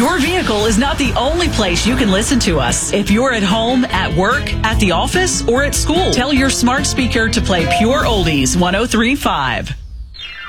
Your vehicle is not the only place you can listen to us. If you're at home, at work, at the office, or at school, tell your smart speaker to play Pure Oldies 103.5.